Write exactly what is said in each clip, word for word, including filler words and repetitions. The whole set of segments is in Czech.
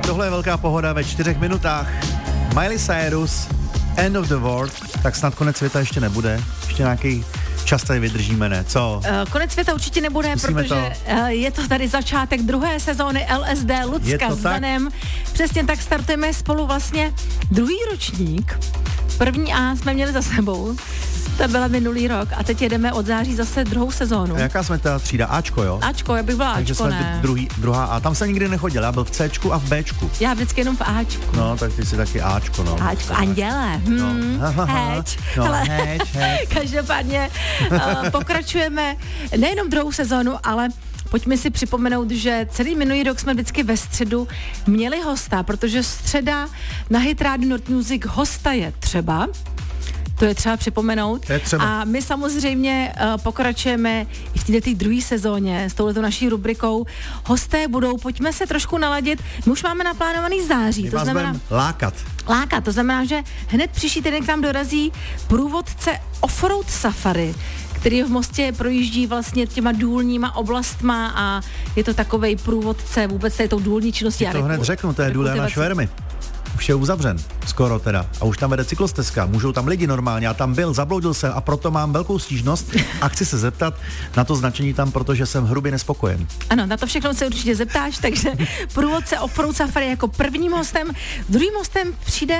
Tohle je velká pohoda ve čtyřech minutách. Miley Cyrus, End of the World, tak snad konec světa ještě nebude. Ještě nějaký čas tady vydržíme, ne? Co? Uh, konec světa určitě nebude, Musíme protože uh, je to tady začátek druhé sezóny L S D Lucka s Danem. Přesně tak startujeme spolu vlastně druhý ročník. První A jsme měli za sebou. To byla minulý rok a teď jedeme od září zase druhou sezónu. A jaká jsme ta třída? Ačko, jo? Ačko, já bych byla Takže Ačko, jsme ne. Druhý, druhá A. Tam jsem nikdy nechodil, já byl v Cčku a v Bčku. Já vždycky jenom v Ačku. No, tak ty jsi taky Ačko, no. Ačko, anděle. Hmm, No. heč. No, Hele, heč, heč. Každopádně uh, pokračujeme nejenom druhou sezónu, ale pojďme si připomenout, že celý minulý rok jsme vždycky ve středu měli hosta, protože středa na Hit Radio Nord Music hosta je třeba. To je třeba připomenout. Je třeba. A my samozřejmě uh, pokračujeme i v této druhé sezóně s touhletou naší rubrikou. Hosté budou, pojďme se trošku naladit. My už máme naplánovaný září. My to vás znamená budeme lákat. lákat. To znamená, že hned příští týden k nám dorazí průvodce Offroad Safari, který v Mostě projíždí vlastně těma důlníma oblastma a je to takovej průvodce vůbec tady tou důlní činností. To hned řeknu, to je důle na Švermy. Už je uzavřen, skoro teda. A už tam vede cyklostezka, můžou tam lidi normálně. Já tam byl, zabloudil jsem a proto mám velkou stížnost a chci se zeptat na to značení tam, protože jsem hrubě nespokojen. Ano, na to všechno se určitě zeptáš, takže průvodce Offroad Safari jako prvním hostem. Druhým hostem přijde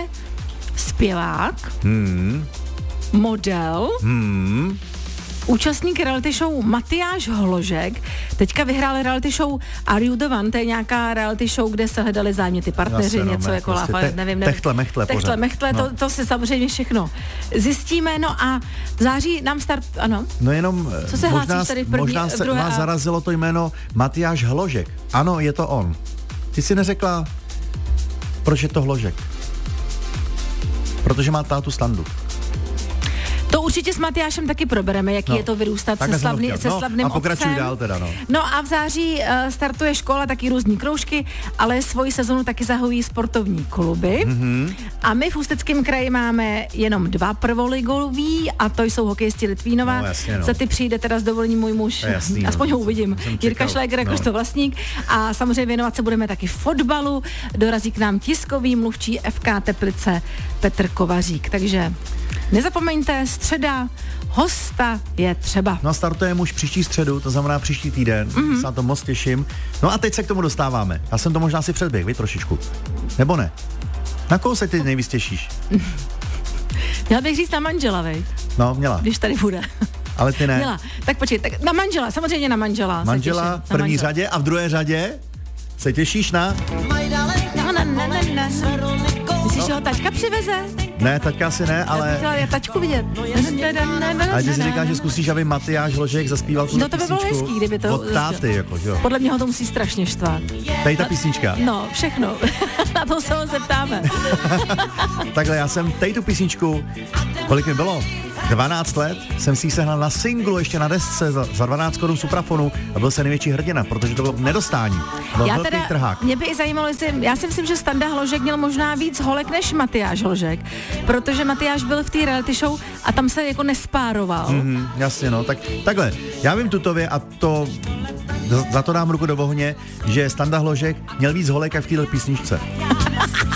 zpěvák, Hmm. model, Hmm. účastník reality show Matyáš Hložek. Teďka vyhrál reality show Are You The One, to je nějaká reality show, kde se hledali zájemně ty partneři, Zase, no, něco me, jako prostě láfa, te, nevím, nevím. Techtle, mechtle Techtle, pořád. mechtle, No. to, to si samozřejmě všechno zjistíme, no a v září nám start, ano. No jenom, Co se možná, hlásíš tady v první, možná v se druhé vás A? zarazilo to jméno Matyáš Hložek. Ano, je to on. Ty si neřekla, proč je to Hložek? Protože má tátu Standu. To určitě s Matyášem taky probereme, jaký No, je to vyrůstat takhle se, jsem to slavný, chtěl. se No, slavným a pokračuj otcem. dál teda, no. No a v září uh, startuje škola, taky různý kroužky, ale svoji sezonu taky zahojí sportovní kluby. Mm-hmm. A my v Ústeckém kraji máme jenom dva prvoligoví a to jsou hokejisti Litvínova. No, jasně, no. Za ty přijde teda s dovolením můj muž. To je jasný, Aspoň no. ho uvidím. Jsem Jirka čekal. Šléger No. jakožto vlastník. A samozřejmě věnovat se budeme taky fotbalu. Dorazí k nám tiskový mluvčí F K Teplice Petr Kovařík. Takže nezapomeňte, středa, hosta je třeba. No a startujeme už příští středu, to znamená příští týden, mm-hmm. se na to moc těším. No a teď se k tomu dostáváme. Já jsem to možná si předběh, vy trošičku. Nebo ne? Na koho se ty nejvíc těšíš? Měla bych říct na manžela, vej, No, měla. když tady bude. Ale ty ne. Měla. Tak počkej, tak na manžela, samozřejmě na manžela. se Manžela těším, v na první manžela. řadě a v druhé řadě se těšíš na... No, ne, ne, ne, ne. Myslíš, že ho taťka přiveze? Ne, taťka asi ne, Ale... Já bych ale... chtěla je taťku vidět. Ale ty si říkáš, že zkusíš, aby Matyáš Hložek zaspíval tu No to by bylo písničku hezký, kdyby to... od táty, jako, že jo. Podle mě ho to musí strašně štvát. Tady ta písnička. No, všechno. Na to se ho zeptáme. Takhle, já jsem tady tu písničku, kolik mi bylo? dvanáct let jsem si ji sehnal na singlu, ještě na desce za, za dvanáct korun Suprafonu a byl jsem největší hrdina, protože to bylo nedostání. Byl Já velký teda, trhák. mě by i zajímalo, jestli, já si myslím, že Standa Hložek měl možná víc holek než Matyáš Hložek, protože Matyáš byl v té reality show a tam se jako nespároval. Mm, jasně, no, tak takhle, já vím tutově a to, za to dám ruku do ohně, že Standa Hložek měl víc holek jak v této písničce.